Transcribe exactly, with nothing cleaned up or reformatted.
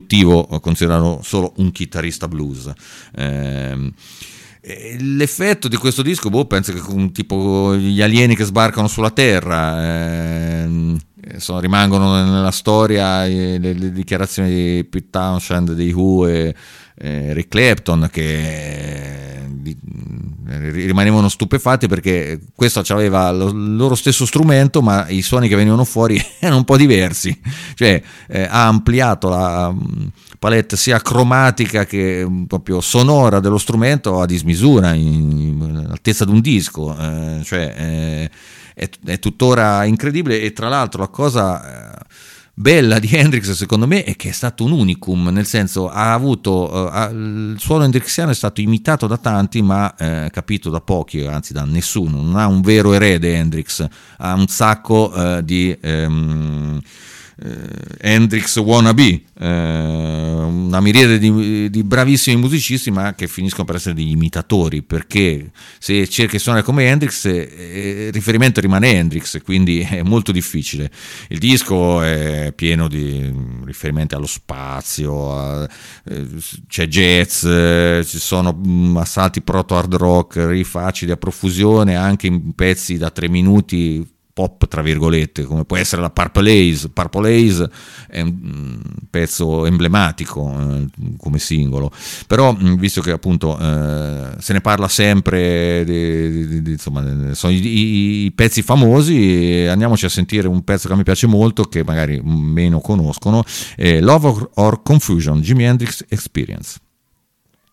riduttivo considerarlo solo un chitarrista blues. Eh, L'effetto di questo disco, boh, penso che un tipo gli alieni che sbarcano sulla Terra, eh, sono, rimangono nella storia le, le dichiarazioni di Pete Townshend, dei Who e eh, Eric Clapton, che di, rimanevano stupefatti perché questo aveva lo, il loro stesso strumento, ma i suoni che venivano fuori erano un po' diversi, cioè eh, ha ampliato la palette sia cromatica che proprio sonora dello strumento a dismisura, in altezza di un disco, eh, cioè eh, è, è tuttora incredibile. E tra l'altro la cosa eh, bella di Hendrix secondo me è che è stato un unicum, nel senso ha avuto eh, ha, il suono hendrixiano è stato imitato da tanti ma eh, capito da pochi, anzi da nessuno. Non ha un vero erede Hendrix, ha un sacco eh, di ehm, Hendrix wannabe, eh, una miriade di, di bravissimi musicisti ma che finiscono per essere degli imitatori, perché se cerchi di suonare come Hendrix eh, il riferimento rimane Hendrix, quindi è molto difficile. Il disco è pieno di riferimenti allo spazio, a, eh, c'è jazz, eh, ci sono mh, assalti proto hard rock, riff acidi a profusione anche in pezzi da tre minuti pop tra virgolette, come può essere la Purple Haze. Purple Haze è un pezzo emblematico eh, come singolo, però visto che appunto eh, se ne parla sempre di, di, di, insomma sono i, i pezzi famosi, andiamoci a sentire un pezzo che mi piace molto, che magari meno conoscono, eh, Love or Confusion, Jimi Hendrix Experience.